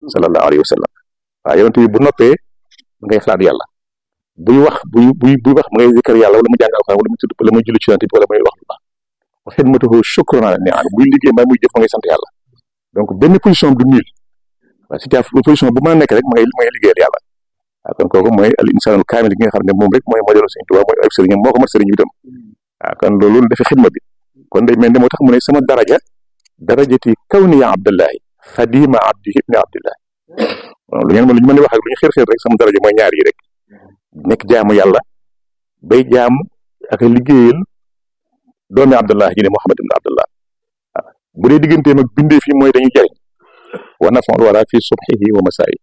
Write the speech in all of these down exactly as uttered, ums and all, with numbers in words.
sallallahu alayhi wa sallam waaw yonent bi bu noppee mu ngay xalaat yàlla buy wax buy buy buy wax mu ngay zikkar yàlla wala mu jàng alxuraan wala mu tudd wala muy julli ci yonent bi wala muy wax lu baax wa xidmatuhu shukran ala ni'am buy liggéey mbaa muy jëf ma ngay sant yàlla donc benn position du nul waaw si position bu mën a nekk rek ma ngay ma ngay liggéeyal yàlla waaw kon kooku mooy al insanul kaamil gi nga xam ne moom rek mooy modèle Sëriñ Tuubaa mooy ay sëriñam moo ko mat sëriñ bi tam waaw kon loolu dafa xidma bi kon day mel ne moo tax mu ne sama daraja darajati kawni ya abdullahi xadima abdi ibni abdillahi lu ngeen mën lu ñu mën a wax ak lu ñu xeer xeer rek sama daraja mooy ñaar yi rek nekk jaamu yàlla bay jaam ak liggéeyal doomi abdullah ji ne Muhammad ibn abdullah waaw bu dee digganteem ak bindee fi mooy dañu jariñ wa nafa'ul wara fi subhihi wa masaa'ihi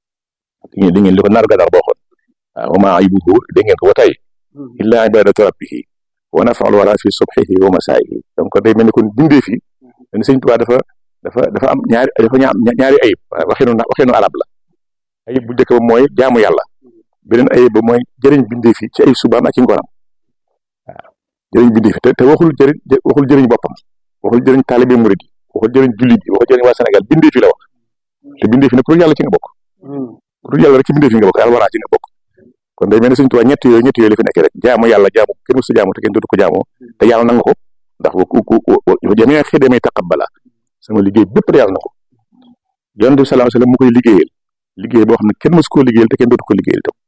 di ngeen li ko nar gadar boo xoon waaw wa ma aybuhu dégg ngeen ko wa tay illa ibadatu rabbihi wa nafa'ul wara fi subhihi wa masaa'ihi donc day mel ni kon bindee fi dañ Sëriñ Tuubaa dafa dafa dafa am ñaari dafa ñaari ayib waxinu waxinu arab la ayib bu njëkk ba mooy jaamu yàlla beneen ayib ba mooy jëriñ bindee fi ci ay subaam ak ci ngoram waaw jëriñ bindee fi te te waxul jëriñ waxul jëriñ boppam waxul jëriñ taalibe murid yi waxul jëriñ jullit yi waxul jëriñ waa Sénégal bindee fi la wax te bindee fi ne ku dul yàlla ci nga bokk ku dul yàlla rek ci bindee fi nga bokk yàlla waraa ci nga bokk kon day mel ne Sëriñ Tuubaa ñett yooyu ñett yooyu la fi nekk rek jaamu yàlla jaamu kenn musu jaamu te kenn dootu ko jaamoo te yàlla nangu ko ndax ku ku ku jamee xidamay taqabbala sama liggéey bépp yàlla na ko yonent bi sallallahu alayhi wasallam mu koy liggéeyal liggéey boo xam ne kenn mësu koo liggéeyal te kenn dootu ko liggéeyal itam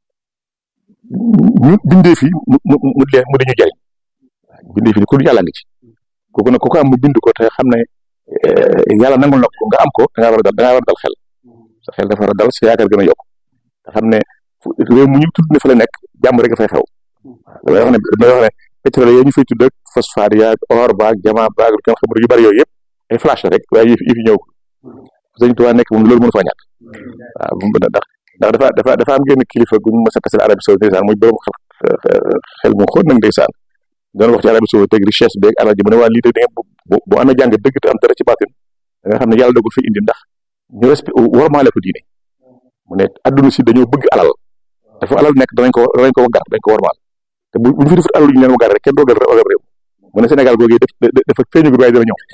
ñu bindee fi mu mu mu leen mu dañu jariñ bindee fi ni ku yàlla ngi ci kooku nag ku ko am mu bind ko te xam ne yàlla nangul na ko nga am ko da ngaa war a dal da ngaa war a dal xel sa xel dafa war a dal sa yaakaar gën a yokk te xam ne réew mu ñu tudd ne fa la nekk jàmm rek dafay xew damay wax ne damay wax ne pétrole yooyu ñu fay tudd ak phosphate yaag or baag jamaa baag lu kenn xamul yu bari yooyu yëpp ay flash rek waaye yëf yëf yi ñëw ko Sëriñ Tuubaa nekk moom loolu mënu faa ñàkk waaw bu ndax ndax dafa dafa dafa am genn kilifa gu ñu mës a tasal Arabie Saoudite ndeysaan muy borom xel mu xóot nag ndeysaan doon wax ci Arabie Saoudite teg richesse beeg alal ji mu ne waa lii de da ngeen bu bu amee jàng dëgg te am dara ci baatin da nga xam ne yàlla dogul fi indi ndax ñu respect warmaale ko diine mu ne adduna si dañoo bëgg alal dafa alal nekk danañ ko danañ ko waggar dañ ko warmaal te bu bu ñu fi defut alal yu ñu leen waggar rek kenn doogal rek réew mu ne Sénégal googu def dafa feeñu bi waaye dana ñëw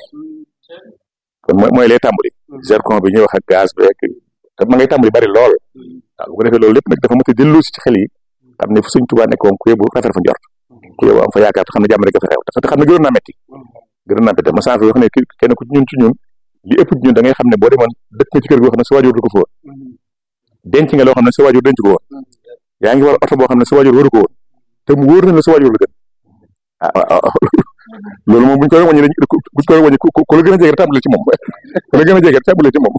kon mooy mooy lay tàmbali zircon bi ñuy wax ak gaz bi rek te ma ngay tàmbali bari lool waaw bu ko defee loolu lépp nag dafa mën a delloo si ci xel yi xam ne fu Sëriñ Tuubaa nekkoon ku yóbbu rafet fa njort ku yóbbu am fa yaakaar te xam ne jàmm rek dafa xew te xam ne gënoon naa metti gënoon naa metti ma saa fi wax ne kenn ku ñun ci ñun li ëpp ci ñun da ngay xam ne boo demoon dëkk nga ci kër goo xam ne sa waajur du ko fa woon denc nga loo xam ne sa waajur denc ko woon yaa ngi war oto boo xam ne sa waajur waru ko woon te mu wóor na la sa waajur la gën ah loolu moom buñ ko wàññi dañ buñ ko wàññi ku la gën a jege tàmbale ci moom ku la gën a jege tàmbale ci moom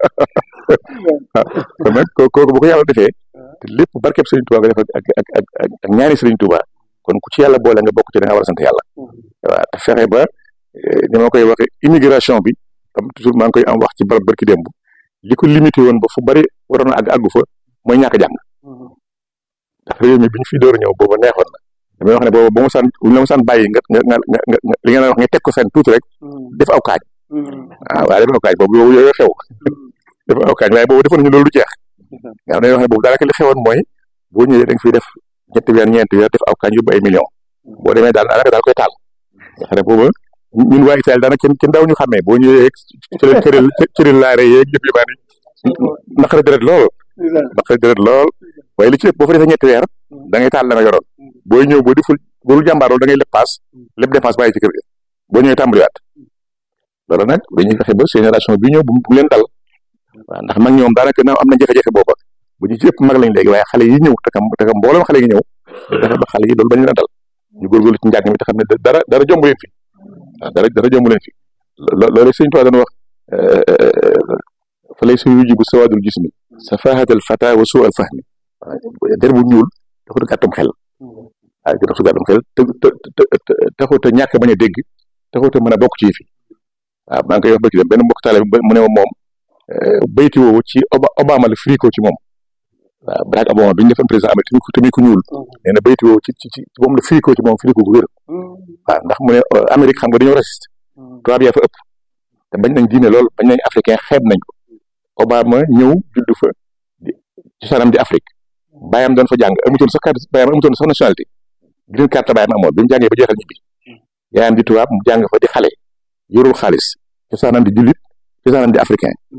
waaw kon nag kooku bu ko yàlla defee te lépp barkeb Sëriñ Tuubaa nga def ak ak ak ak ñaani Sëriñ Tuubaa kon ku ci yàlla boole nga bokk ci da nga war a sant yàlla waaw te fexe ba ni ma koy waxe immigration bi comme toujours maa ngi koy am wax ci barab barki démb li ko limité woon ba fu bari waroon a àgg àggu fa mooy ñàkk a jàng ndax réew mi bi ñu fi door a ñëw booba neexoon na damay wax ne boobu ba mu saan bu ñu la mu saan bàyyi nga nga nga nga li ngeen wax nga teg ko fenn tuuti rek def aw kaaj waaw waaye def aw kaaj boobu yow yooyu xew def aw kaaj waaye boobu defoon nañu loolu du jeex nga xam ne wax ne boobu daanaka li xewoon mooy boo ñëwee da nga fiy def ñetti weer ñeenti weer def aw kaaj yóbbu ay millions boo demee daal daanaka daal koy taal nga xam ne booba ñun waa Italie daanaka kenn kenn daaw ñu xàmmee boo ñëwee ci leen cëril cëril laare yeeg yëpp yi maanaam naqari deret lool naqari deret lool waaye li ci ëpp boo fa defee ñetti weer da ngay taal la nga yoroon booy ñëw boo deful boo dul jàmbaaroo da ngay lépp paas lépp dépense bàyyi ci kër ga boo ñëwee tàmbaliwaat loolu nag dañuy fexe ba génération bi ñëw bu mu leen dal waaw ndax mag ñoom daanaka na am na jafe-jafe booba bu ñu ci ëpp mag lañ léegi waaye xale yi ñëw te kam te kam mboolem xale yi ñëw fexe ba xale yi loolu bañ leen a dal ñu góorgóorlu ci njàng mi te xam ne dara dara jomb leen fi waaw dara dara jomb leen fi loolu Sëriñ Tuubaa doon wax fa lay sa yujibu sawaadul jismi safahatal fata wa suu al fahmi der bu ñuul dafa du gàttum xel waaye dafa su gàttum xel te te te taxut a ñàkk bañ a dégg taxut a mën a bokk ci fi waaw maa ngi koy wax bëgg dem benn mbokk taale mu ne ma moom bayti woowu ci Obama la firi ko ci moom waaw Barack Obama bi ñu defoon président Amérique tamit ku tamit ku ñuul nee na bayti woowu ci ci ci moom la firi ko ci moom firi ko gu wér waaw ndax mu ne Amérique xam nga dañoo raciste tubaab yaa fa ëpp te bañ nañ diine lool bañ nañ africain xeeb nañ ko Obama ñëw judd fa ci sanam di Afrique bàyyam doon fa jàng amutoon sax carte bàyyam amutoon sax nationalité green carte bàyyam amoon bi mu jàngee ba jeexal ñibbi yaayam di tubaab mu jàng fa di xale yorul xaalis ci sanam di jullit ci sanam di africain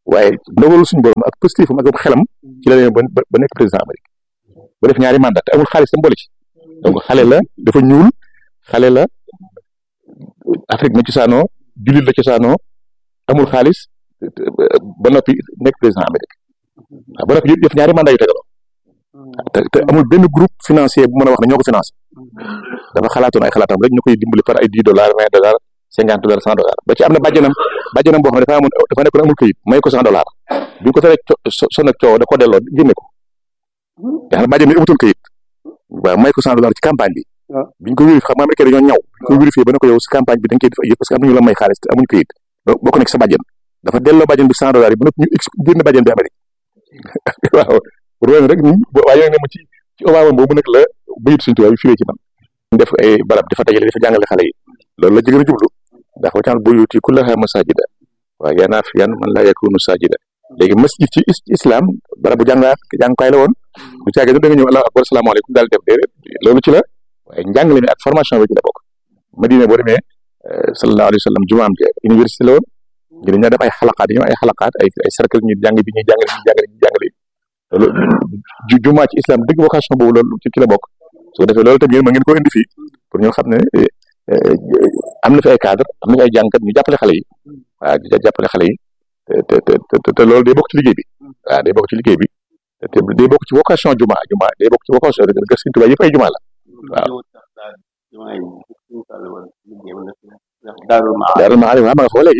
waaye ndogalu suñu borom ak positif am ak xelam ci la demee ba ba nekk président Amérique ba def ñaari mandat te amul xaalis tam boole ci donc xale la dafa ñuul xale la Afrique na cosaanoo jullit la cosaanoo amul xaalis ba noppi nekk président Amérique waaw ba noppi def ñaari mandat yu tegaloo te te amul benn groupe financier bu mën a wax ne ñoo ko financé dafa xalaatoon ay xalaatam rek ñu koy dimbali par ay dix dollars vingt dollars cinquante dollars cent dollars ba ci am na bàjjanam bàjjanam boo xam ne dafa amoon dafa nekkoon amul këyit may ko cent dollars bi ñu ko teree sonn ak coow da ko delloo génne ko nga xam ne bàjjan bi amutoon këyit waaw may ko cent dollars ci campagne bi bi ñu ko vérifié xam nga américain dañoo ñaw bi ñu ko vérifié ba ne ko yow si campagne bi dañ koy def ay yëpp parce que am nañu la may xaalis te amuñu këyit boo ko nekk sa bàjjan dafa delloo bàjjan bi cent dollars yi ba noppi ñu ex génn bàjjan bi Amérique waaw pour wane rek ñun waaye ne ma ci ci Obama boobu nag la bayit suñu tubaab yi firee ci man def ay barab dafa dajale dafa jàngale xale yi loolu la jigéen a jublu ndax wacaan buyuti kullaha masajida waaw yaanaa fi yan man laa yakunu sajida léegi masjid ci islam barab bu jàngaat jàngukaay la woon bu caagee da nga ñëw allahu akbar salaamaaleykum daal def déedéet loolu ci la waaye njàngale mi ak formation bi ci la bokk Madina boo demee sallallahu alayhi wa sallam jumaam ji université la woon ñu dañu def ay xalaqaat yi ay xalaqaat ay ay cercle ñu jàng bi ñuy jàngale ñuy jàngale ñuy jàngale loolu jumaa ci islam dëgg vocation boobu loolu ci la bokk su ko defee loolu tam yéen ma ngeen ko indi fii pour ñoo xam ne am na fi ay cadre am na fi ay jàngkat ñu jàppale xale yi waaw di jàppale xale yi te te te te loolu day bokk ci liggéey bi waaw day bokk ci liggéey bi te day bokk ci vocation juma juma day bokk ci vocation rek Sëriñ Tuubaa yëpp ay juma la waaw. Daarul Maarif waaw ma nga fa léegi.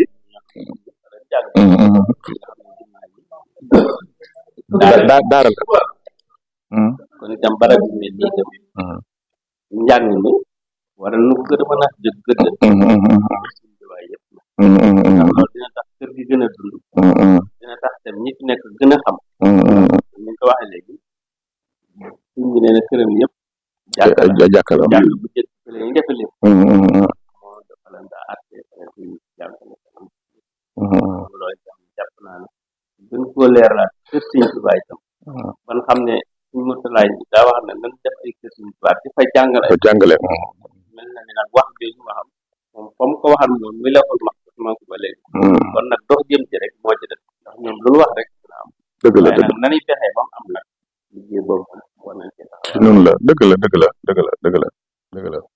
daa daaral la. kon itam barab bi mel nii tamit. njàng mi war na ko gën a mën a jël gën a. yëpp ndax loolu dina tax kër gi gën a dund. dina tax tam ñi fi nekk gën a xam. ni nga ko waxee léegi suñ bi nee na këram yëpp. jàkkaarloo jàng bu jëkk fële ñu defe lépp. moo dafa leen daa àtte kuy jàngale. loolu itam jàpp naa ne gën koo leeralaat kër Sëriñ Tuubaa itam. ban xam ne suñu motalaay bi daa wax ne nan def ay kër Sëriñ Tuubaa di fa jàngale. fa jàngale. mel na ni nag wax jooju ma xam moom fa mu ko waxal moom muy la ko max ma ko ba léegi. kon nag dox jëm ci rek moo ci def ndax ñoom lu ñu wax rek dina am. dëgg la dëgg nag nañuy fexee ba mu am nag liggéey boobu war nañ ci taxaw. noonu la dëgg la dëgg la dëgg la dëgg la dëgg la.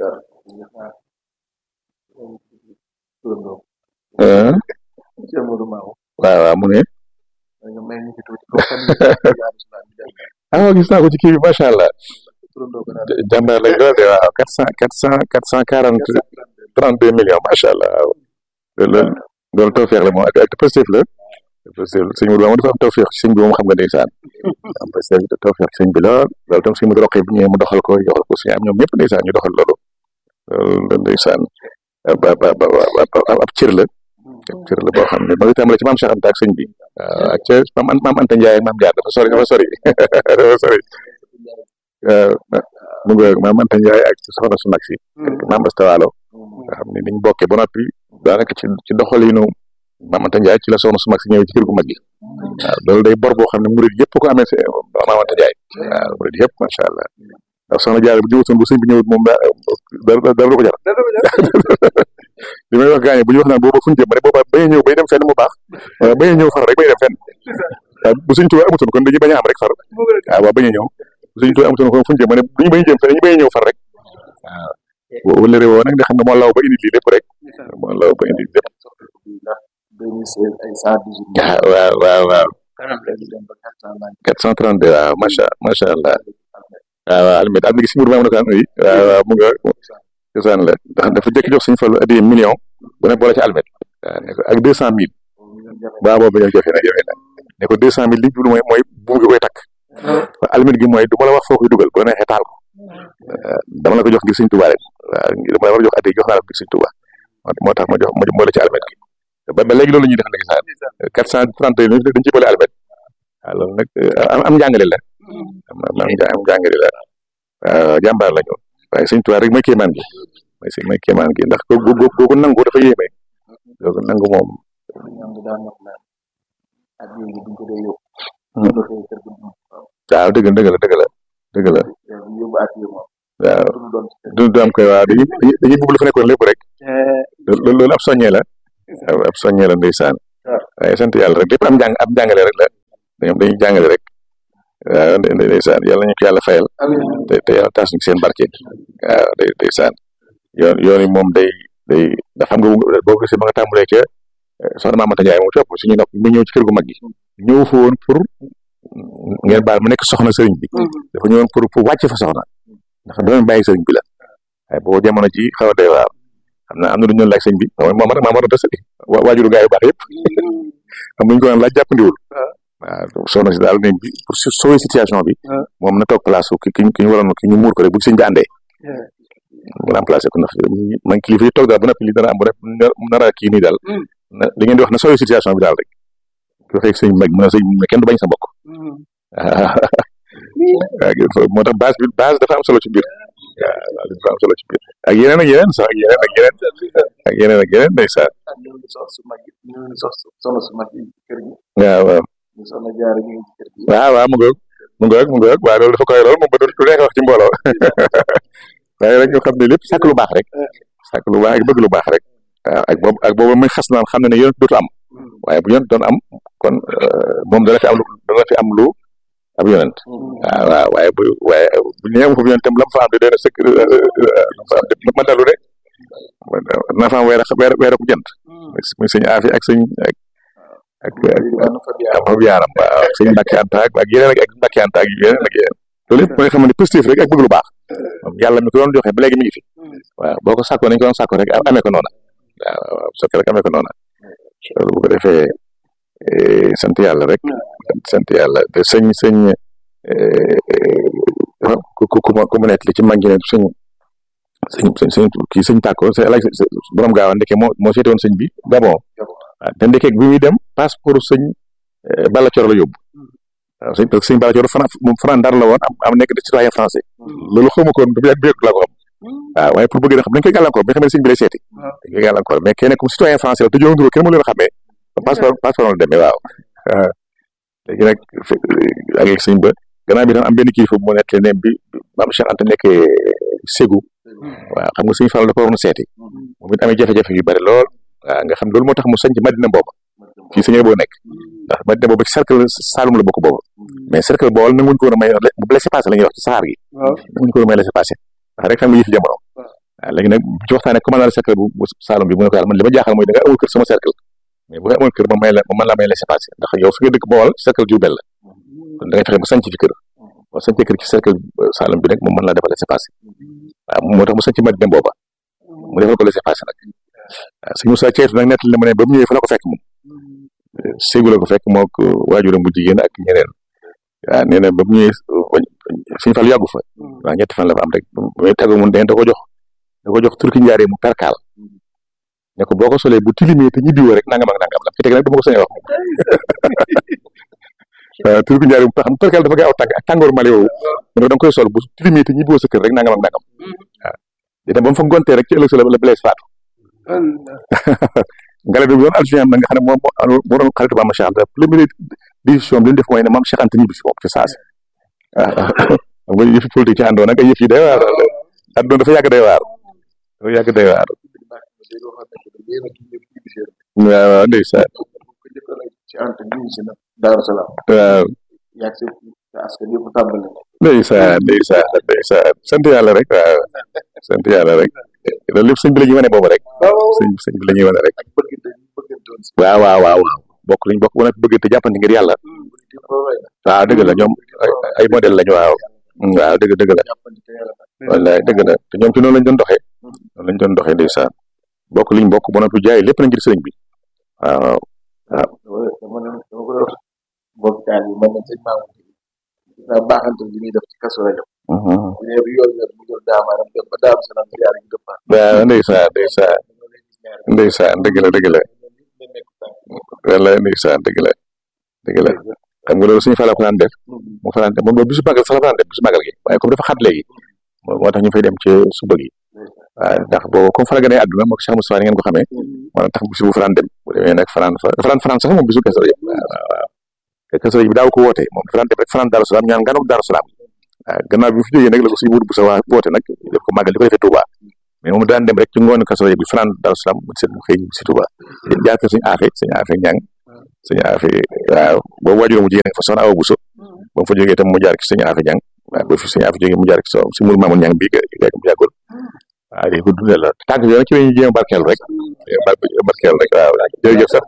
waaw waaw mu ne. ah gis naa ko ci kii bi macha allah. jàmbaar lañ doon de waaw quatre cent quatre cent quatre cent quarante trente deux millions macha allah waaw loolu loolu tawfeex la moom ak ak positif la positif sëñ bi moom dafa am tawfeex ci sëñ bi moom xam nga ndeysaan am positif tawfeex ci sëñ bi lool loolu tam sëñ bi roqee bu ñëwee mu doxal ko joxal ko suñu am ñoom ñëpp ndeysaan ñu doxal loolu loolu ndeysaan ba ba ba ab cër la ab cër la boo xam ne ba nga tàmbalee ci maam Cheikh Anta ak sëñ bi waaw ak ca maam maam Anta Ndiaye ak maam Jaar dafa sori dafa sori dafa sori waaw mu ngi maam Anta Ndiaye ak soxna su mag si maam Astawaalo nga xam ne niñ bokkee ba noppi daanaka ci ci doxalinu maam Anta Ndiaye ci la soxna su mag si ñëwee ci kër gu mag gi waaw loolu day bor boo xam ne murid yëpp ko amee si maam Anta Ndiaye waaw murid yëpp macha allah ndax soxna Jaar bu ñëwutoon bu sëñ bi ñëwut moom daa dara dara du ko jar li may wax gaañe bu ñu wax naan booba fu ñu jëm ba ne booba bañ a ñëw bay dem fenn mu baax wala bañ a ñëw far rek bay dem fenn waaw bu Sëñ Tuubaa amutoon kon dañuy bañ a am rek far waaw waaw bañ a ñëw bu Sëñ Tuubaa amutoon kon fu ñu jëm ba ne duñu bañ a jëm fenn dañuy bañ a ñëw far rek waaw wala réewoo nag nga xam ne moo law ba indi lii lépp rek moo law ba indi lépp waaw waaw waaw quatre cent trente-deux waaw macha macha allah waaw waaw almet am na gi si mur ma am na ko am yi waaw waaw mu nga cosaan la ndax dafa jëkk jox Sëñ Fallu addiya million bu ne boole ci almet waaw ne ko ak deux cent mille waaw boobu ñoo jafe na jafe na ne ko deux cent mille li jublu mooy mooy buum gi koy takk almet gi mooy du ma la wax foo koy dugal bu la neexee taal ko dama la ko jox ngir Sëñ Tuubaa rek waaw dama la war a jox addiya jox naa la ngir Sëñ Tuubaa moo tax ma jox ma boole ci almet gi ba ba léegi loolu la ñuy def nag saa quatre cent trente et un dañ ci boole almet waaw loolu nag am am njàngale la am am njàngale la waaw jàmbaar la ñu waaye Sëñ Tuubaa rek mooy kéemaan gi mooy si mooy kéemaan gi ndax googu googu nangu dafa yéeme googu nangu moom. waaw dëgg dëgg la dëgg la dëgg la waaw du du am koy waaw dañuy dañuy bëgg lu fa nekkoon lépp rek loolu loolu ab soññee la ab soññee la ndeysaan waaye sant yàlla rek lépp am jàng am jàngale rek la ñoom dañuy jàngale rek waaw ndeysaan yàlla ñu ko yàlla fayal te te yàlla taas ñu seen barke waaw day ndeysaan yoon yoon yi moom day day da xam nga boo gisee ba nga tàmbalee ca soxna Maamata Njaay moom topp suñu nopp mu ñëw ci kër gu mag gi ñëw fa woon pour ngeen baal mu nekk soxna sëriñ bi dafa ñëwoon pour pour wàcc fa soxna ndax doon bàyyi sëriñ bi la waaye boo jamono ji xaw a doy waar xam naa am na lu ñu laaj sëñ bi moom moom maa war a des waajuru gaa yu baax yëpp xam nuñ ko doon laaj jàppandiwul waaw soxna si daal nañ bi pour sauver situation bi moom na toog place ki ki ñu waroon ki ñu muur ko rek bu sëñ bi àndee mu remplacé ko ndax man kilifa yi toog daal ba noppi li dana am bu nara kii nii daal li ngeen di wax na sauver situation bi daal rek ki waxee sëñ mag mën a sëñ kenn du bañ sa mbokk waaw moo tax base bi base dafa am solo ci biir waaw dafa am solo ci biir ak yeneen ak yeneen sax ak yeneen ak yeneen ak yeneen ak yeneen ndeysaan waaw waaw waaw waaw mu ngoog mu ngoog mu ngoog waaw loolu dafa koy lool moom ba du nekk wax ci mbooloo waaye rek ñu xam ne lépp sàkk lu baax rek sàkk lu baax ak bëgg lu baax rek waaw ak boobu ak boobu muy xas naan xam ne ne yonent dootu am waaye bu yonent doon am kon moom dana fi am lu dana fi am lu ab yonent waaw waaw waaye bu waaye bu ñëwee foofu yonent tam la mu fa am de doy na sëkk la fa am de ma dalu de na fa am weer weer weer ku jënt muy sëñ Afi ak sëñ ak ak ak fa yaaram waaw ak sëñ Mbàkke Anta ak ak yeneen ak Mbàkke Anta ak yeneen ak yeneen loolu yëpp mooy xam ne positif rek ak bëgg lu baax moom yàlla mi ko doon joxe ba léegi mi ngi fi waaw boo ko sàkkoo nañ ko doon sàkkoo rek amee ko noona waaw sokk rek amee ko noona loolu bu ko defee sant yàlla rek sant yàlla te sëñ sëñ ku ku ku mu nekk li ci mag ñi ne sëñ sëñ sëñ kii sëñ tàkko sëñ alaaj borom gaawa ndeke moo moo seete woon sëñ bi Gabon waaw te ndeke bi muy dem passeport sëñ Balla Coro la yóbbu waaw sëñ sëñ Balla Coro Fran moom Fran Ndar la woon am am nekk de citoyen français loolu xawma ko woon bu yàgg bu yàgg laa ko xam waaw waaye pour bëgg na xam dañ koy gàllankoor bi nga xam ne sëñ bi lay seeti dañ koy gàllankoor mais kenn comme citoyen français la te joon kenn mu leen a xamee passeport passeport la demee waaw léegi nag ak sëñ ba gannaaw bi tam am benn kilifa bu mu nekk ne bi maam Cheikh Anta nekkee Ségou waaw xam nga sëñ Fall da ko waroon seeti moom it amee jafe-jafe yu bari lool waaw nga xam loolu moo tax mu sañ ci Madina booba fii sëñ boo nekk ndax Madina booba ci cercle Saloum la bokk boobu mais cercle bool nanguñ ko woon a may bu laisser passer la ñuy wax ci saxaar gi nanguñ ko woon a may laisser passer ndax rek xam nga yëfi jamono waaw léegi nag ci waxtaanee commandant cercle bu Saloum bi mu ne ko yàlla man li ma jaaxal mooy da nga amul kër sama cercle mais bu amoon kër ma may la ma mën laa may laisser passer ndax yow fi nga dëkk bool cercle Diourbel la kon da ngay fexe ba sanc fi kër boo sañcee kër ci cercle Saloum bi nag moom mën laa defal laisser passer waaw moo tax mu sañc Madina booba mu defal ko laisser passer nag waaw sëñ Moussa Ceytu nag nettali na ma ne ba mu ñëwee fa la ko fekk moom Ségou la ko fekk moo ko waajuram bu jigéen ak ñeneen waaw nee na ba mu ñëwee suñu fal yàggu fa waaw ñetti fan la fa am rek ba muy tàggu mun den da ko jox da ko jox turki njaaree mu perkaal ne ko boo ko solee bu tilimee te ñibbiwoo rek nangam ak nangam la fi teg nag dama ko sañ wax moom waaw turki njaaree mu xam perkaal dafa gaaw a tàng ak tàngooru Mali woowu mu ne da nga koy sol bu tilimee te ñibbiwoo sa kër rek nangam ak nangam waaw di dem ba mu fa gontee rek ci ëllëg sa la Blaise faatu ngelaw bi doon adjoint na nga xam ne moom moo doon xaritu Maam Cheikh Anta première décision bi li ñu def mooy ne Maam Cheikh Anta ñibbi si moom ci saasi waaw nga yëfi politique ci àndoon nag ay yëf yi day waar àndoon dafa yàgg day waar dafa yàgg day waar waaw waaw ndeysaan waaw ndeysaan ndeysaan ndeysaan sant yàlla rek waaw sant yàlla rek loolu lépp sëñ bi la ñuy wane boobu rek sëñ sëñ bi la ñuy wane rek waaw waaw waaw waaw bokk liñ bokk ba nag bëggante jàppante ngir yàlla waaw dëgg la ñoom ay modèle lañu waaw waaw dëgg dëgg la wallaay dëgg la te ñoom ci noonu lañ doon doxee noonu lañ doon doxee ndeysaan bokk liñ bokk ba noppi jaay lépp na ngir sëriñ bi waaw waaw bokk taal bi mën na sëñ maamu daa baaxantal li muy def ci kaso rajo bu ne bu yor yor mu jël daamaaram dem ba daam sanam yaar ñu dëppaat waaw ndeysaan ndeysaan ndeysaan dëgg la dëgg la wallaay ndeysaan dëgg la dëgg la xam nga loolu suñu fa la ko daan def mu fa daan def moom bisu màggal sax la fa daan def bisu màggal gi waaye comme dafa xat léegi moo tax ñu fay dem ci suba gi waaw ndax boobu comme fa la gënee àdduna moom Cheikh Moustapha ni ngeen ko xamee moo tax bisu bu fa daan dem bu demee nag fanaan fa dafa daan fanaan sax moom bisu Kazu Rajab waaw waaw Kazu Rajab bi daaw ko woote moom dafa daan dem rek fanaan Daaru Salaam ñaan nganuk Daaru Salaam waaw gannaaw bi mu fi jógee nag la ko suñu wut bu sa waa woote nag def ko màggal di ko defee Touba mais moom daan dem rek ci ngoonu Kazu Rajab bi fanaan Daaru Salaam bu set mu xëy si Touba jaar ko suñu aafe suñu aafe ñang sëñ Afi waaw boobu waajur mu jigéen nga fa soxna Awa Bousso ba mu fa jógee itam mu jaar ci sëñ Afi Ñang waaw ba fi sëñ Afi jógee mu jaar ci si mul Mamoun Ñang bi ga mu yàggul waaw di ko dundal la tànk yooyu ci lañuy jéem a barkeel rek barkeel rek waaw jërëjëf sax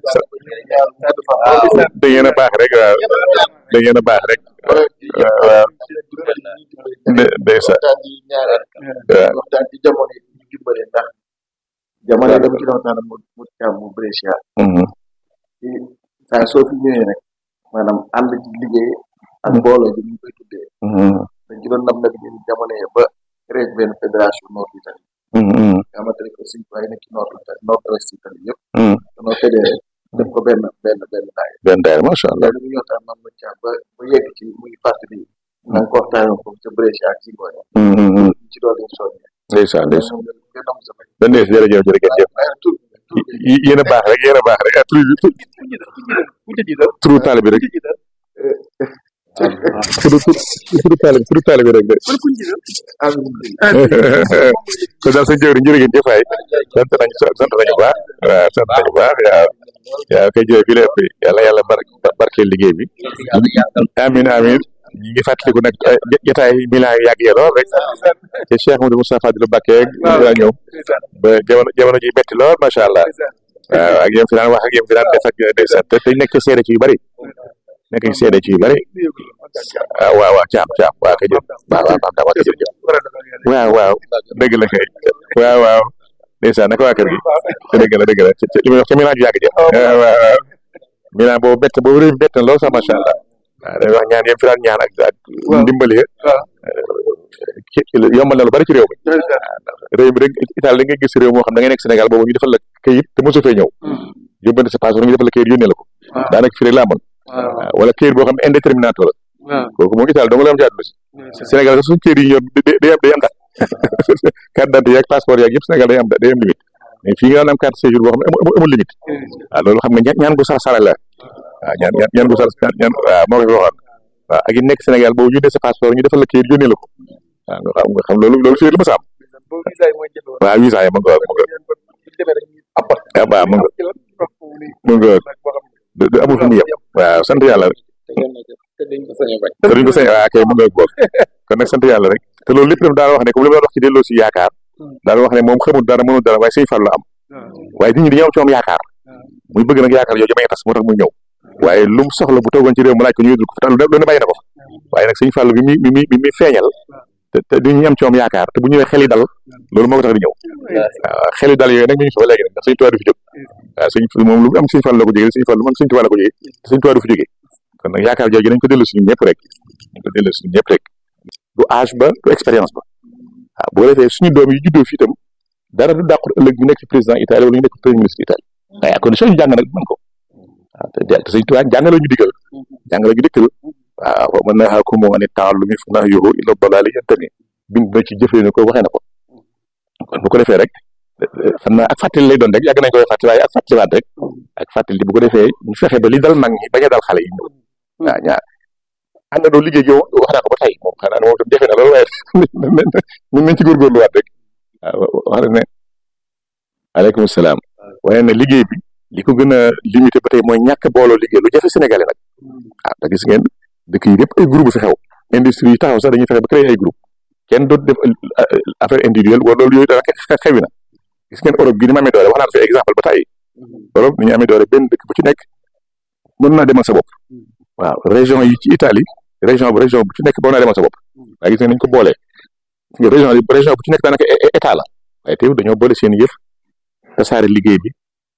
da ngeen a baax rek waaw da ngeen a baax rek waaw ndeysaan waaw waxtaan ci jamono yi ñu dimbale ndax jamono dama ci waxtaan mu mu càmm mu Brescia ci saa soo fi ñëwee rek maanaam ànd ci liggéey ak mbooloo ji ñu koy tuddee dañ ci doon nam nag ñun jamono yi ba créé benn fédération nord Italie nga xamante ne que suñ waaye nekk ci nord nord ouest Italie yëpp danoo fédéré def ko benn benn benn daay benn daay macha allah dañu ñu waxtaan man ma càmm ba ba yegg ci muy fàttali na nga ko waxtaanee foofu ca Brescia ak ci ngoone ci doon lañ soññee ndeysaan ndeysaan ba ndees jërëjëf jërëjëf yéen a baax rek yéen a baax rek ah tur turu taal bi rek turu turu taal bi turu taal bi rek de kon daal sëñ jëwriñ jërë ngeen jëfaay sant nañu sant nañu baax waaw sant nañu baax waaw waaw kay jëf bi lépp yàlla yàlla bar barkeel liggéey bi amin amin ñi ngi fàttaliku nag jotaay milan yi yàgg ya lool rek te Cheikh Modou Moustapha Fadilou Mbacké daa ñëw ba jamono jamono ji metti lool macha allah waaw ak yéen fi daan wax ak yéen fi daan def ak ndeysaan te te nekk seede ci yu bari nekk ci seede ci yu bari waaw waaw waaw caam caam waaw kay jëf waaw waaw maam dama kay jëf waaw waaw dëgg la kay waaw waaw ndeysaan naka waa kër gi te dëgg la dëgg la li muy wax ca milan ju yàgg ja waaw waaw milan boobu bett boobu réew bett na lool sax macha allah waaw dañuy wax ñaan yéen fi daan ñaan ak ak ndimbali yombal na lu bari ci réew mi réew mi rek Italie da ngay gis réew moo xam da ngay nekk Sénégal boobu ñu defal la këyit te mosu fee ñëw yóbbante sa passeport ñu defal la këyit yónnee la ko daanaka fi rek laa mën waaw wala këyit boo xam ne indéterminato la kooku moom Italie dong la am ci àdduna si Sénégal sax suñu këyit yi ñor day am day am daal carte d'identité yaag passeport yaag yëpp Sénégal day am day am limite mais fii nga am carte séjour boo xam ne amul limite waaw loolu xam nga ñaan gu sax sara la waaw ñaan ñaan ñaan gu sax ñaan waaw moo ko fi waxoon waaw ak yi nekk Sénégal boobu ñu dee sa passeport ñu defal la këyit yónnee la ko waaw nga xam nga xam loolu loolu fii la ma sa am waaw visa yi ma nga ma nga ah waaw ma nga ma nga du amul fu mu yem waaw sant yàlla rek te duñ ko sañ waaw kay ma nga boog kon nag sant yàlla rek te loolu lépp daf daal wax ne comme li ma doon wax ci delloo si yaakaar daal wax ne moom xamul dara mënul dara waaye sëñ Fall la am waaye nit ñi dañoo am ci moom yaakaar muy bëgg nag yaakaar yooyu may tas moo tax muy ñëw waaye lu mu soxla bu toogoon ci réew mu laaj ko ñu yëdul ko fa lu ne bàyyi na ko fa waaye nag sëñ Fall bi mi mi mi mi feeñal te te duñu am ci moom yaakaar te bu ñëwee xel yi dal loolu moo ko tax di ñëw waaw xel yi dal yooyu nag ñu ngi fa ba léegi nag ndax sëñ Tuubaa du fi jóg waaw sëñ moom lu am sëñ Fall la ko jógee sëñ Fall lu am sëñ Tuubaa la ko jógee te sëñ Tuubaa du fi jógee kon nag yaakaar jooju nañ ko dellu si ñun ñëpp rek nañ ko dellu si ñun ñëpp rek du âge ba du expérience ba waaw bu ko defee suñu doom yi juddoo fii itam dara du dàqul ëllëg ñu nekk ci président Italie wala ñu nekk premier ministre Italie waaye à condition ñu jàng nag mën ko waaw te te sëñ Tuubaa jàng la ñu digal jàng la ñu dikkal waaw mën na xaa ko moo ne temps lu muy fu naa yoxu illa dalaali yantami bind na ci jëfee ne ko waxee na ko kon bu ko defee rek xam naa ak fàttali lay doon rek yàgg nañ koy fàttali waaye ak fàttaliwaat rek ak fàttali bu ko defee ñu fexe ba li dal mag ñi bañ a dal xale yi ñëw waaw ñaar ànd doo liggéey yow wax naa ko ba tey moom xanaa ne moom tam jafe na loolu waaye ñun nañ ci góorgóorluwaat rek waaw wax ne aleykum salaam waaye ne liggéey bi li ko gën a limité ba tey mooy ñàkk booloo liggéey lu jafe sénégalais nag ah da gis ngeen dëkk yi yëpp ay groupe fi xew industrie yi taxaw sax dañuy fexe ba créer ay groupe kenn dootu def affaire individuelle wala loolu yooyu dara xewi na gis ngeen Europe gi ni mu amee doole wax naa fi exemple ba tey Europe ni ñu amee doole benn dëkk bu ci nekk mën naa demal sa bopp waaw région yi ci Italie région bu région bu ci nekk mën naa demal sa bopp waaye gis ngeen nañ ko boolee région yi région bu ci nekk daanaka état la waaye teew dañoo boole seen yëf tasaare liggéey bi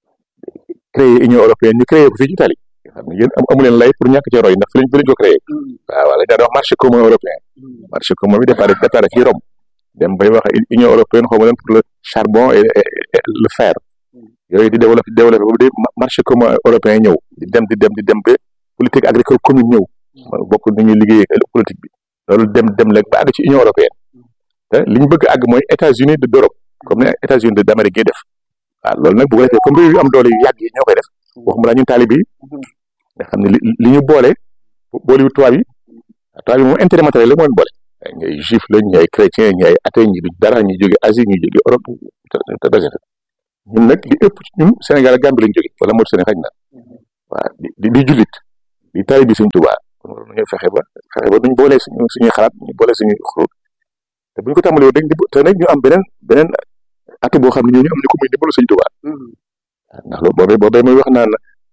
créer union européenne ñu créer ko fii ci Italie xam ne yéen amu leen lay pour ñàkk ci roy ndax fi lañ fi lañ ko créé waaw waaw lañ daan wax marché commun européen marché commun bi départ départ fii Rome dem bay wax union européenne xaw ma leen pour le charbon et le fer yooyu di développé développé boobu de marché commun européen ñëw di dem di dem di dem ba politique agricole commune ñëw bokk nañuy liggéey ak politique bi loolu dem dem léegi ba àgg ci union européenne te li ñu bëgg àgg mooy États-Unis de d'Europe comme ne États-Unis d'Amérique yi def waaw loolu nag bu ko defee comme réew yu am doole yu yàgg yi ñoo koy def waxuma la ñun taalibe yi nga xam ne li li ñu boole boole yu tubaab yi tubaab yi moom intérêt matériel la moo leen boole ñay juif lañ ñay chrétien ñay athée ñi du dara ñuy jóge Asie ñuy jóge Europe te dajale ñun nag li ëpp ci ñun Sénégal ak Gambie lañ jóge wala Mauritanie xaj na waaw di di jullit di taalibe bi Sëñ Tuubaa kon war nañu fexe ba fexe ba duñ boole suñu suñuy xalaat ñu boole suñuy xurut te buñ ko tàmbalee woon rek te nag ñu am beneen beneen atu boo xam ne ñooñu am ñu ko muy dimbalu Sëñ Tuubaa ndax loolu boobee boobee muy wax naan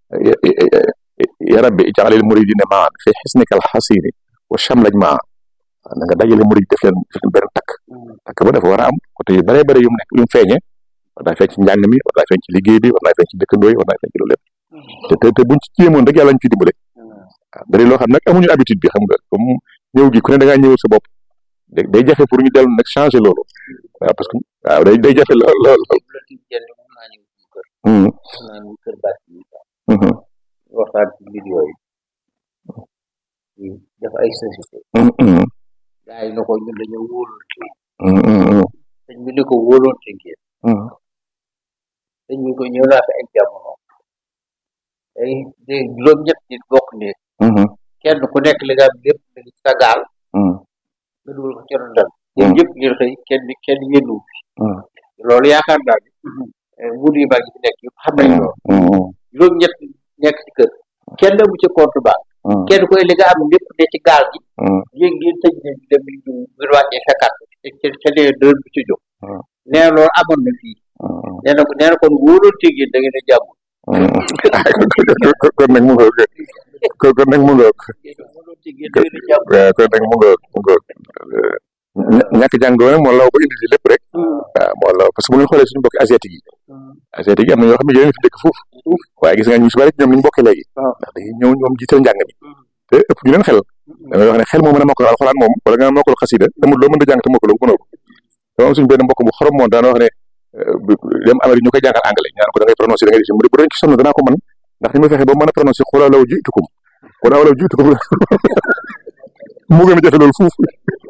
ya rabbi ij'alil muridina ma'an fi hisnikal hasini wa shamlaj maa na nga dajale murid def leen def leen benn takk takk ba dafa war a am côté yu bëree bëri yu mu nekk yu mu feeñee war naa feeñ ci njàng mi war naa feeñ ci liggéey bi war naa feeñ ci dëkkandoo yi war naa feeñ ci loolu lépp te te te buñ ci jéemoon rek yàlla ñu ciy dimbale waaw bëri loo xam nag amuñu habitude bi xam nga comme ñëw gi ku ne da ngaa ñëwal sa bopp day jafe pour ñu dellu nag changer loolu waaw parce que waaw day day jafe lool lool lool. waxtaan ci mbir yooyu def ay société gaa yi na ko ñun dañoo wóoloon ci sëñ bi ni ko wóoloon ci ngeen sëñ bi ko ñëw naa fi ay jamono ay de juróom-ñett nit bokk ne kenn ku nekk li nga am lépp da ngi sa gaal nga dugal ko cero ndal yéen yëpp ngeen xëy kenn kenn yénnu bi loolu yaakaar naa ni wut yu mag yi fi nekk yëpp xam nañ loolu juróom-ñett nekk ci kër kenn amu ci compte banque kenn koy li nga am lépp ne ci gaal gi yéen ngeen tëj ne dem ñu ngir wàccee fekkaat te te nee dër bu ci jóg nee loolu amoon na fii nee na nee na kon wóoloon ci ngeen da ngeen a jàmm kon nag mu ngoog kon nag mu ngoog wóoloon ci ngeen da ngeen a jàmm waaw kon nag mu ngoog mu ngoog ñàkk jàng doone moo law ba indi ci lépp rek waaw moo law parce que bu ñu xoolee suñu mbokki asiatique yi asiatique yi am na ñoo xam ne yéen fi dëkk foofu waaye gis nga ñu si bari ñoom ni ñu bokkee léegi ndax dañuy ñëw ñoom jiital njàng mi te ëpp ñu leen xel da ngay wax ne xel moo mën a mokkal alxuraan moom wala nga mokkal xasida amul loo mën a jàng te mokkaloo mënoo ko dama am suñu benn mbokk bu xorom moom daana wax ne dem Amérique ñu koy jàngal anglais ñaan ko da ngay prononcé da ngay def mu bu doon ci sonn danaa ko mën ndax ni ma fexe ba mën a prononcé xoolaa law jiitukum xoolaa law jiitukum mu gën a jafe loolu fuuf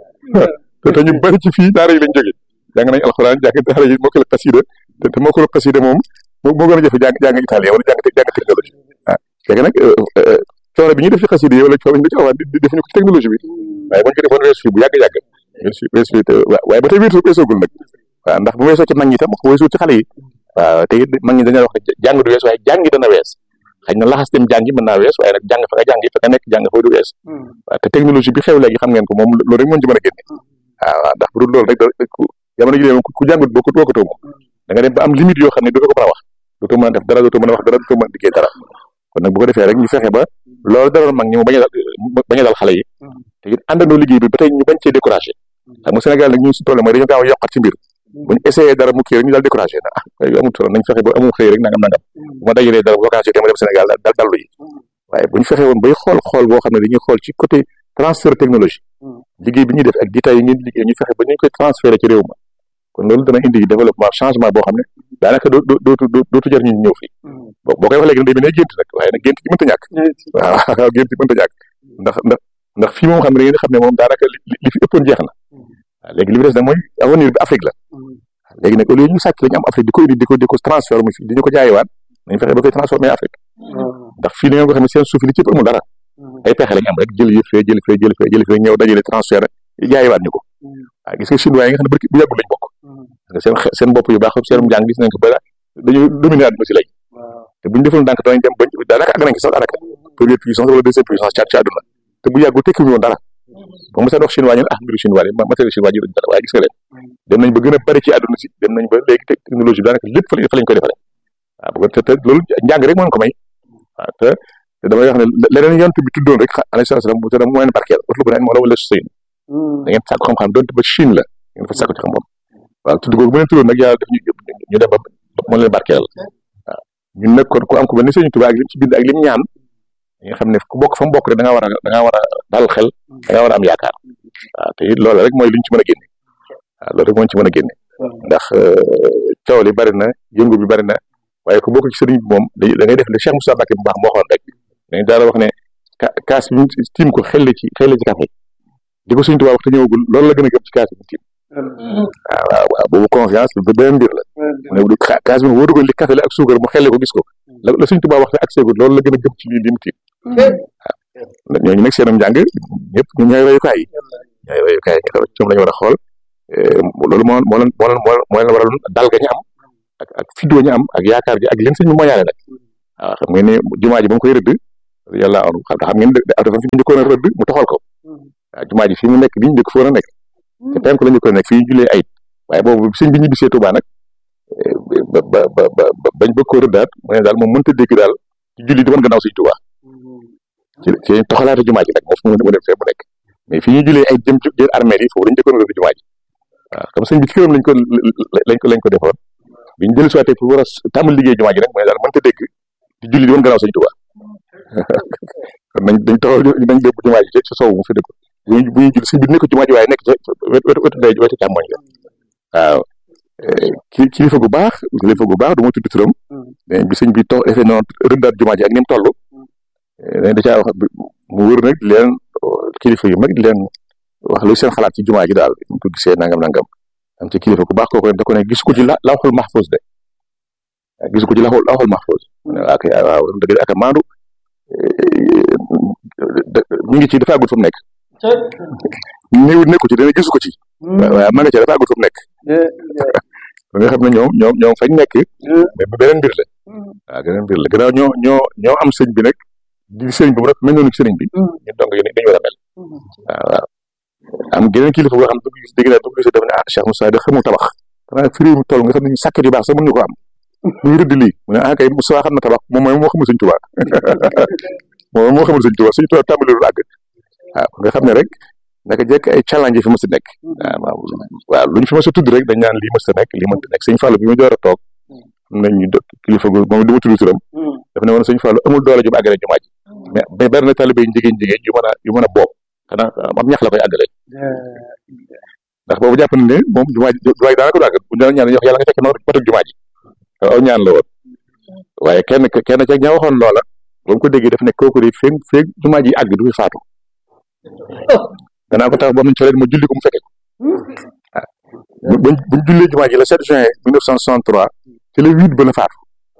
te te ñu bari ci fii daara yi lañ jóge jàng nañ alxuraan jàng daara yi mokkal xasida te te mokkal xasida moom moo gën a jafe jàng jàng italien wala jàng jàng technologie ah léegi nag coono bi ñuy def ci xasida yi wala coono bi ñu ci awaat defuñu ko ci technologie bi waaye buñ ko defoon weesu fii bu yàgg-yàgg weesu weesu fii te waaye ba tey weesu weesoogul nag waaw ndax bu weesoo ci mag ñi tam weesu ci xale yi waaw te it mag ñi dañoo wax ne jàng du wees waaye jàngi dana wees xëy na laxas dem jàngi mën naa wees waaye nag jàng fa nga jàngi fa nga nekk jàng fa du wees waaw te technologie bi xew léegi xam ngeen ko moom loolu rek moo ci mën a génne waaw ndax bu dul loolu rek jamono ji leen ku jàngut boo ko bokkatoo moom da nga dem ba am limite yoo xam ne dootoo ko mën a wax dootoo mën a def dara dootoo mën a wax dara dootoo mën a liggéey dara kon nag bu ko defee rek ñu fexe ba loolu daloon mag ñi mu bañ a dal bañ a dal xale yi te it àndandoo liggéey bi ba tey ñu bañ cee découragé xam nga Sénégal nag ñu si toll mooy dañoo gaaw a yokkat ci mbir buñ essayé dara mu kii rek ñu daal découragé na ah amul solo nañ fexe ba amul xëy rek nangam nangam bu ma dajalee dara vacances yi ma dem Sénégal daal dallu yi waaye buñ fexe woon bay xool xool boo xam ne dañuy xool ci côté transfert technologie liggéey bi ñuy def ak détails yi ngeen liggéey ñu fexe ba ñu koy transféré ci réew ma kon loolu dana indi développement changement boo xam ne daanaka doo dootu dootu jar ñu ñëw fii boo boo koy wax léegi nag day mel ne gént nag waaye nag gént gi mënta ñàkk waaw gént gi mënta ñàkk ndax ndax ndax fii moom xam ne da ngeen xam ne moom daanaka li fi ëppoon jeex na waaw léegi li fi des nag mooy avenir bi Afrique la léegi nag au lieu ñu sàcc lañu am Afrique di ko indi di ko di ko transformer fii di ñu ko jaayewaat nañ fexe ba koy transformer Afrique ndax fii da ngeen ko xam ne seen suuf li ci ëpp amul dara ay pexe lañu am rek jël yëf fee jël fee jël fee jël fee ñëw dajale transfert jaayewaat ñu ko waaw gis nga chinois yi nga xam ne barki bu yàggul lañ bokk seen seen bopp yu baax seen njàng gis nañ ko ba dañu dominer àdduna si léegi te buñu deful ndànk danañ dem bañ daanaka àgg nañ ci sax daanaka première puissance wala deuxième puissance ci àdduna te bu yàggul tekki woon dara ba mu sa dox chinois ñu ne ah mbiru chinois yi matériel chinois yi dara waaye gis nga leen dem nañ ba gën a bari ci àdduna si dem nañ ba léegi technologie bi daanaka lépp fa lañ koy defaree waaw bu te te loolu njàng rek moo ko may waaw te te damay wax ne leneen yonent bi tuddoon rek alayhi salaam bu te dam moo leen barkeel utlu bu neen moo la wala sëyn da ngeen sàkku xam-xam doonte ba Chine la ngeen fa sàkku ci xam-xam waaw tudd googu bu leen tuddoon nag yàlla def ñu ñu dem ba moo leen barkeel waaw ñun nag kon ku am ko mel ni Sëñ Tuubaa ak lim ci bind ak lim ñaan nga xam ne ku bokk fa mu bokk rek da ngaa war a da ngaa war a dal xel da ngaa war a am yaakaar waaw te it loolu rek mooy li ñu ci mën a génne waaw loolu rek moo ñu ci mën a génne ndax coow li bari na yëngu bi bari na waaye ku bokk ci sëriñ bi moom da ngay def le Cheikh Moussa Mbacké bu baax moo xoon rek dañ daal wax ne kaas bi tiim ko xel ci xel ci café di ko Sëñ Tuubaa wax te ñëwagul loolu la gën a gëm ci kaas bi tiim waaw waaw waaw boobu confiance ba beneen mbir la mu ne kaas bi wóor ko li café la ak suukar mu xelle ko gis ko la la Sëñ Tuubaa wax ne ak seegul loolu la gën a gëm ci lii li mu tiim waaw ñooñu nag seenam njàng ñëpp ñu ñooy royukaay yi ñooy royukaay yi ñoom la ñu war a xool loolu moo moo leen moo leen moo leen waral dal ga ñu am ak ak fidoo ñu am ak yaakaar ji ak leen sëñ bi mooñaale nag waaw xam ngeen ne jumaa ji ba mu koy rëdd yàlla am xam xam ngeen dafa fi njëkkoon a rëdd mu taxal ko waaw jumaa ji fi mu nekk bi ñu njëkk foon a nekk te penku la njëkkoon a nekk fii ñu jullee ayit waaye boobu sëñ bi ñu bisee Tuubaa nag ba ba ba ba bañ bëgg koo rëddaat mu ne daal moom mënta dégg daal ci julli di mën gannaaw sëñ Tuubaa ci ci taxalaate jumaa ji nag moo fu mu dem fee mu nekk mais fii ñu jullee ay jëm jël armée yi foofu lañu njëkkoon a rëdd jumaa ji waaw comme sëñ bi ci këram lañ ko lañ ko lañ ko defoon bi ñu jël suwaatee pour war a tàmbali liggéey jumaa ji nag mu ne daal mënta dégg di julli di mën gannaaw sëñ Tuubaa kon nañ dañ taxaw nañ dégg jumaa ji ci sow mu fi dëkk bu ñu bu ñu julli sëñ bi nekk jumaa ji waaye nekk ca wetu wetu day wetu càmmoñ la waaw ki kilifa gu baax kilifa gu baax du ma tudd turam bi sëñ bi toog effet noonu rëddaat jumaa ji ak ni mu toll dañ da caa wax mu wër nag di leen kilifa yu mag di leen wax lu seen xalaat ci jumaa ji daal ñu ko gisee nangam nangam am ci kilifa gu baax kooku da ko ne gis ko ci la lawxul mahfuz de gis ko ci lawxul lawxul mahfuz ak waaw dëgg ak maandu mi ngi ci dafa àggul fa mu nekk néew nekku ci dana gisu ko ci waaw ma nga ci dafa àggul fa mu nekk ba nga xam ne ñoom ñoom ñoom fañ nekk mais bu beneen mbir la waaw beneen mbir la gannaaw ñoo ñoo ñoo am sëñ bi nag di sëriñ bi mu rek mel noonu ci sëriñ bi ñu dong yéen dañu war a mel waaw waaw am geneen kilifa boo xam ne bu gis dégg naa bu gisee def ne ah Cheikh Moussa de xamul tabax xanaa fi réew mi toll nga xam ne sàkket yu baax sax mën ñu ko am muy rëdd lii mu ne ah kay Moussa xam na tabax moom mooy moo xamul sëñ Tuubaa moom moo xamul sëñ Tuubaa sëñ Tuubaa tàmbali lu àgg waaw nga xam ne rek naka jekk ay challenge yi fi mës a nekk waaw waaw lu ñu fi mës a tudd rek dañ naan lii mës a nekk lii mënta nekk sëñ Fallou bi mu door a toog am nañ ñu kilifa gu moom du ma tudd turam daf ne woon sëñ Fallou amul doole ju mu àggale jumaa ji mais mais bari na talibé yu jigéen jigéen yu mën a yu mën a boob xanaa am ñax la koy àggale ndax boobu jàpp na ne moom jumaa ji jumaa ji daanaka du àgg bu ñu ñaan wax yàlla nga fekk noonu patug jumaa ji aw ñaan la woon waaye kenn kenn ca ña waxoon loola ba mu ko déggee daf ne kooku de feeg feeg jumaa ji àgg du fi faatu danaa ko tax ba mu coleen ma julli ko mu fekke ko waaw buñ buñ jullee jumaa ji le sept juin mille neuf cent soixante-trois ci le huit ba la faatu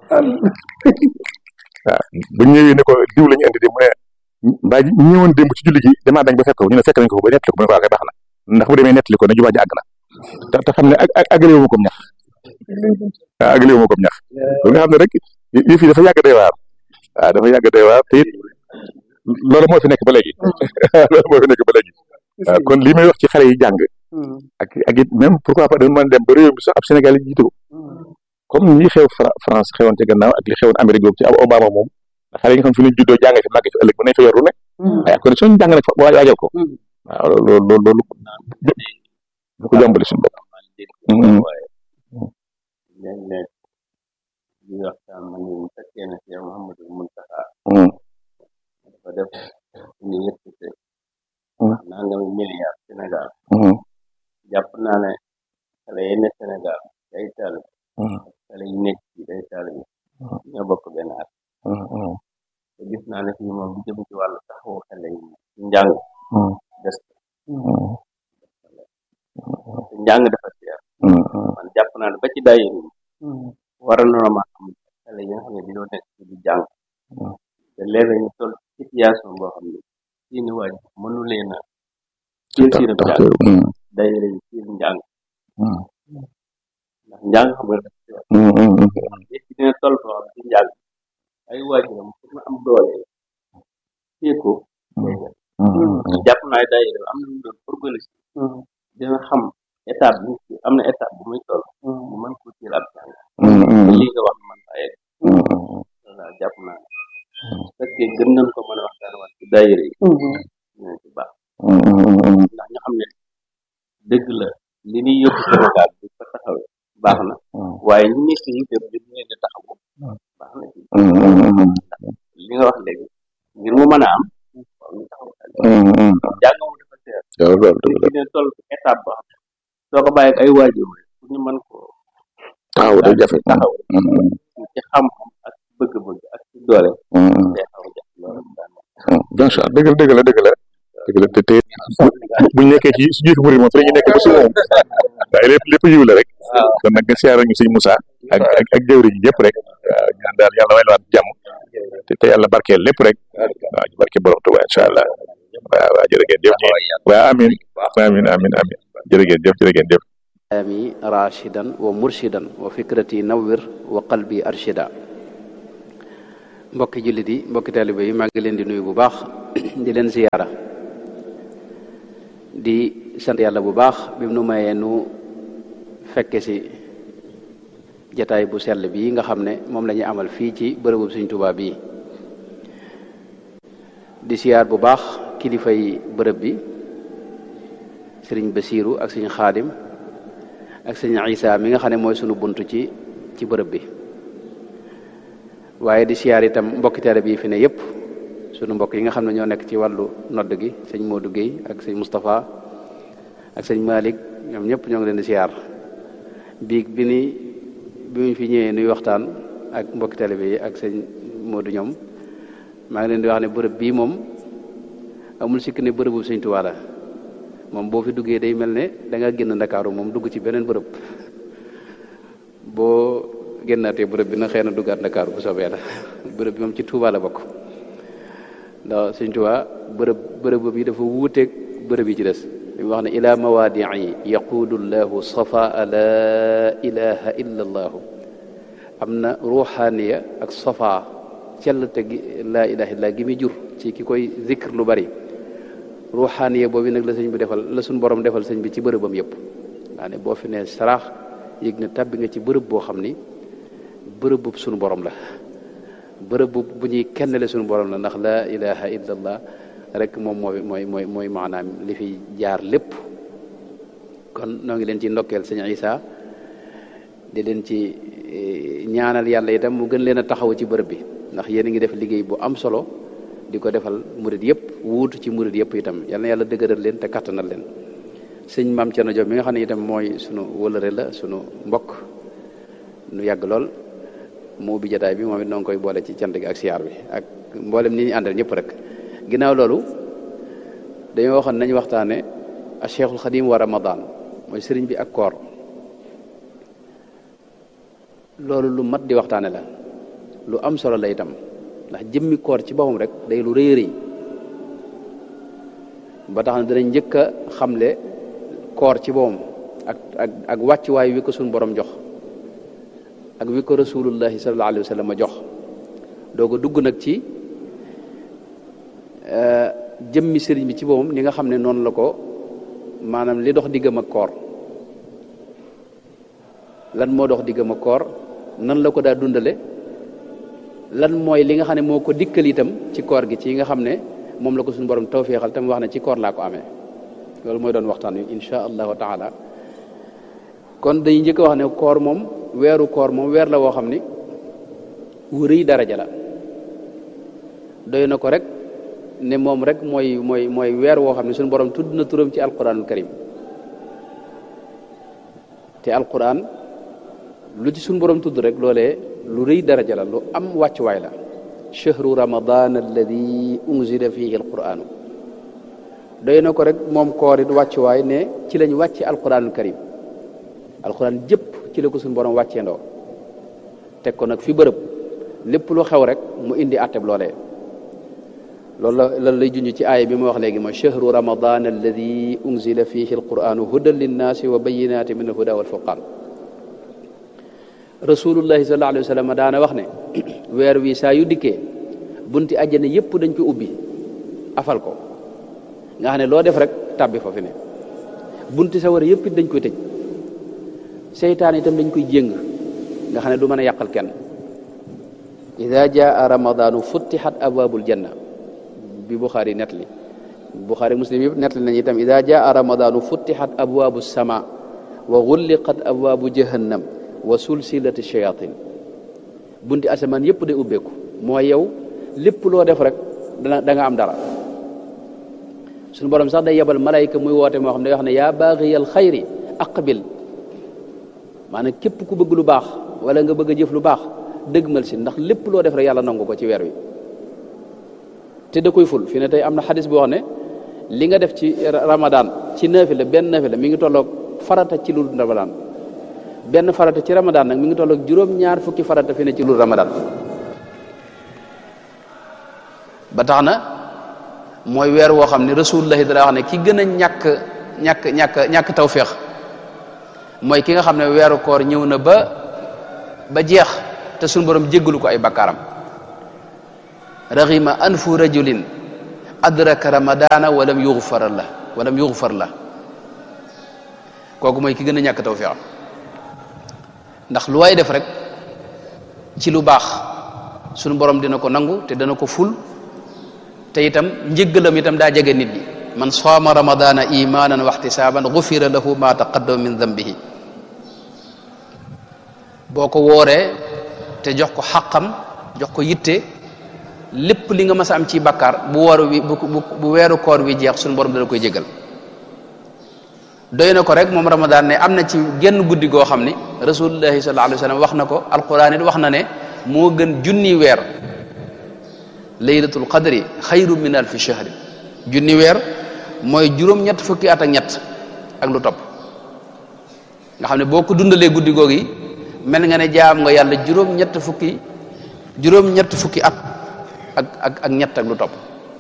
waaw bu ñëwee ne ko diw la ñu indi de mu ne mbaa ji ñëwoon démb ci julli gi damaa dañ ba fekk ko ñu ne fekk nañ ko ba nettali ko mu ne ko waa kay baax na ndax bu demee nettali ko ne jumaa ji àgg na te te xam ne ak ak àggale wu ma ko ñax waaw àggale wu ma ko ñax ba nga xam ne rek yëf yi dafa yàgg day waar waaw dafa yàgg day waar te it loolu moo fi nekk ba léegi loolu moo fi nekk ba léegi waaw kon lii may wax ci xale yi jàng ak ak it même pourquoi pas dañu mën dem ba réew mi sax ab Sénégal yi jiite ko comme li xew France xewoon ci gannaaw ak li xewoon Amérique boobu ci ab Obama moom xale yi nga xam fi ñu juddoo jàngee fi màgg fi ëllëg bu nañ fa yor lu ne waaye ak condition ñu jàng nag fa waajal ko waaw loolu loolu loolu lu ko jàmbale suñu bopp léeg-léeg di waxtaan ma ni mu fekkee ne Cheikh Mouhamadou Mountakha dafa def ñu yëkkate nangami milliard Sénégal jàpp naa ne xale yi ne Sénégal day taal xale yi nekk ci day taal bi ñoo bokk benn at te gis naa ne fii moom bu jëm ci wàllu taxawu xale yi ci njàng des njàng dafa seer man jàpp naa ne ba ci daay war na ma am xale yi nga xam ne dañoo nekk ci di jàng te léeg-léeg ñu toll situation boo xam ne seeni waaj mënu leen a jël seen jàng day leen seen njàng ndax njàng xam nga dafa seer nit ki dina toll foo xam ci njàng ay waajuram pour na am doole fii ko jàpp naa day am na doon organiser dina xam étape bi am na étape bu muy toll mu mën ko jël ab jàng lii nga wax man faa yegg voilà jàpp naa ne su fekkee gën nañ ko mën a waxtaan waat ci daayira yi dinañ ci baax ndax ñu xam ne dëgg la li ñuy yóbbu Sénégal bi ko taxawee baax na waaye ñu nekk yi def li ñu leen di taxawu baax na ci li nga wax léegi ngir mu mën a am waaw ñu taxaw jàng mu dafa seer dina toll étape boo xam ne soo ko bàyyi ak ay waajur pour ñu mën ko taxaw day jafe taxaw ci xam-xam ak bëgg-bëgg ak ci doole day xaw a jafe loolu bien sûr dëgg la dëgg la dëgg la dëgg la te te buñ nekkee ci su jiitu murid moom fi la ñu nekk ba si moom waaye lépp lépp yiw la rek kon nag nga siyaara ñu sëñ Moussa ak ak ak jëwriñ ji yëpp rek waaw ñaan daal yàlla may la waat jàmm te te yàlla barkeel lépp rek waaw ñu barke borom Tuubaa incha allah waaw waaw jërë ngeen jëf ñi waaw amin amin amin amin jërë ngeen jëf jërë ngeen jëf ami rashidan wa murshidan wa fikrati nawwir wa qalbi arshida mbokki jullit yi mbokki taalibe yi maa ngi leen di nuyu bu baax di leen ziyaara di sant yàlla bu baax bi mu nu mayee nu fekke si jataay bu sell bii nga xam ne moom la ñuy amal fii ci bërëbu Sëriñ Tuubaa bii di siyaar bu baax kilifa yi bërëb bi sëriñ Basiiru ak sëriñ Xaadim ak sëriñ Isaa mi nga xam ne mooy sunu buntu ci ci bërëb bi waaye di siyaar itam mbokki taalibe bi fi ne yépp sunu mbokk yi nga xam ne ñoo nekk ci wàllu nodd gi sëñ Modou Guèye ak sëñ Moustapha ak sëñ Malick ñoom ñëpp ñoo ngi leen di siyaar biig bi ni bi mu fi ñëwee nuy waxtaan ak mbokki taalibe yi ak sëñ Modou ñoom maa ngi leen di wax ne bërëb bii moom amul sikk ne bërëbu Sëñ Tuubaa la moom boo fi duggee day mel ne da nga génn Ndakaaru moom dugg ci beneen bërëb boo génnaatee bërëb bi na xëy na duggaat Ndakaaru bu soobee la bërëb bi moom ci Tuubaa la bokk ndax Sëñ Tuubaa bërëb bërëb bi dafa wuuteeg bërëb yi ci des li mu wax ne ila mawaadii yaquudu llahu safaa la ilaha illa allahu am na ruuxaaniya ak safaa cellte gi laa ilaha illa gi muy jur ci ki koy zikr lu bari ruuxaaniya boobu nag la sëñ bi defal la suñ borom defal sëñ bi ci bërëbam yépp waa ne boo fi ne saraax yëg ne tàbbi nga ci bërëb boo xam ni bërëb bu suñu borom la bërëb bu bu ñuy kennale suñu borom la ndax laa ilaha illa allah rek moom mooy mooy mooy mooy maanaam li fi jaar lépp kon noo ngi leen ci ndokkeel sëñ Isaa di leen ci ñaanal yàlla itam mu gën leen a taxaw ci bërëb bi ndax yéen a ngi def liggéey bu am solo di ko defal murid yëpp wuutu ci murid yëpp itam yal na yàlla dëgëral leen te kattanal leen sëñ Maam Cerno Jóob mi nga xam ne itam mooy sunu wëlëre la sunu mbokk nu yàgg lool mu ubbi jataay bi moom it noo ngi koy boole ci cant gi ak siyaar bi ak mboolem ni ñu àndal ñëpp rek ginnaaw loolu dañoo waxoon nañu waxtaane a Cheikhul Xadim wa Ramadan mooy sëriñ bi ak koor loolu lu mat di waxtaane la lu am solo la itam ndax jëmmi koor ci boppam rek day lu rëy rëy ba tax na danañ njëkk a xamle koor ci boppam ak ak ak wàccuwaay wi ko suñu borom jox ak wi ko rasulullahi sallallahu alayhi wa sallam jox doo ko dugg nag ci jëmmi sëriñ bi ci boppam ni nga xam ne noonu la ko maanaam li dox diggam ak koor lan moo dox diggam ak koor nan la ko daa dundale lan mooy li nga xam ne moo ko dikkal itam ci koor gi ci nga xam ne moom la ko suñu borom tawféexal tam wax ne ci koor laa ko amee loolu mooy doon waxtaan wi insha allahu taala kon dañuy njëkk a wax ne koor moom weeru koor moom weer la woo xam ni wu rëy daraja la doy na ko rek ne moom rek mooy mooy mooy weer woo xam ne suñu borom tudd na turam ci alquranul karim te alquran lu ci suñu borom tudd rek loolee lu rëy daraja la lu am wàccuwaay la chahru ramadan alladi unzila fihi alquranu doy na ko rek moom koor it wàccuwaay ne ci lañ wàcce alquranul karim alquran jëpp ci la ko suñu borom wàccee ndoo teg ko nag fi bërëb lépp lu xew rek mu indi atteb loolee loolu la lan lay junj ci aaya bi ma wax léegi mooy chahru ramadan alladi unzila fihi alquranu hudan linnaasi wa bayinati min alhuda walfurqan rasulullahi sallallahu alayhi wa sallam daana wax ne weer wi saa yu dikkee bunti àjjana yépp dañ ko ubbi afal ko nga xam ne loo def rek tàbbi fa fi ne bunti sawara yépp it dañ koy tëj seytaan itam dañ koy jéng nga xam ne du mën a yàqal kenn ida jaa ramadanu futtihat abwabul janna bi Buxaari nettali Buxaari Muslim yëpp nettali nañu itam ida jaa ramadanu futtihat abwabu sama wa gulliqat abwabu jahannam wa sulsilati shayatin bunti asamaan yëpp day ubbeeku mooy yow lépp loo def rek dana da nga am dara suñu borom sax day yebal malayka muy woote moo xam ne day wax ne yaa baaxiyal xayri aqbil maanaam képp ku bëgg lu baax wala nga bëgg a jëf lu baax dëgmal si ndax lépp loo def rek yàlla nangu ko ci weer wi te da koy ful fi ne tey am na xadis boo xam ne li nga def ci ramadan ci naafila benn naafila mi ngi tolloog farata ci lu ramadan benn farata ci ramadan nag mi ngi tolloog juróom-ñaar fukki farata fi ne ci lu ramadan ba tax na mooy weer woo xam ne rasulullahi dara wax ne ki gën a ñàkk ñàkk ñàkk ñàkk tawféex mooy ki nga xam ne weeru koor ñëw na ba ba jeex te suñu borom jéggalu ko ay bakkaaram raghima anfu rajulin adraka ramadana walam yughfar la walam yughfar la kooku mooy ki gën a ñàkk tawfiq ndax lu waay def rek ci lu baax sunu borom dina ko nangu te dana ko ful te itam njëggalam itam daa jege nit ñi man saama ramadana imanan wa ihtisaban ghufira lahu ma taqaddama min dhanbihi boo ko wooree te jox ko xaqam jox ko yitte lépp li nga mas a am ci bakkaar bu woor wi bu bu weeru koor wi jeex sunu borom dana koy jégal doy na ko rek moom ramadan ne am na ci genn guddi goo xam ni rasulullahi sallallahu alayhi wa sallam wax na ko alquran it wax na ne moo gën junni weer laylatul qadri xayru min alfi shahri junni weer mooy juróom-ñett fukki at ak ñett ak lu topp nga xam ne boo ko dundalee guddi googu yi mel nga ne jaam nga yàlla juróom-ñett fukki juróom-ñett fukki at ak ak ak ñett ak lu topp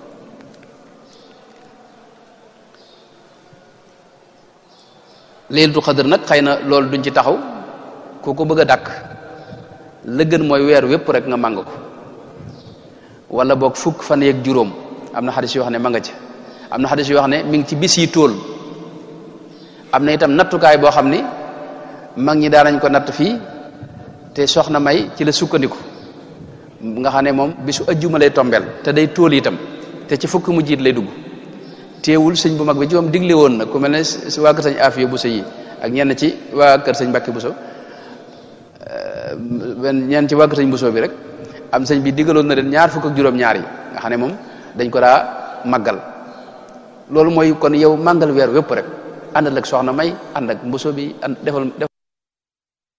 laylatul qadr nag xëy na loolu duñ ci taxaw ku ko bëgg a dàkk la gën mooy weer wépp rek nga màng ko wala boog fukk fan yeeg juróom am na xadis yoo xam ne ma nga ca am na xadis yoo xam ne mi ngi ci bis yi tóol am na itam nattukaay boo xam ni mag ñi daanañ ko natt fii te soxna may ci la sukkandiku nga xam ne moom bisu ajjuma lay tombeel te day tóol itam te ci fukk mu jiit lay dugg teewul sëñ bu mag bi ci moom digle woon na ku mel ne waa kër sëñ Afiya Buso yi ak ñenn ci waa kër sëñ Mbàkke Buso benn ñenn ci waa kër sëñ Buso bi rek am sëñ bi digaloon na leen ñaar fukk ak juróom-ñaar yi nga xam ne moom dañ ko daa màggal loolu mooy kon yow màggal weer wépp rek àndal ak soxna may ànd ak Buso bi ànd defal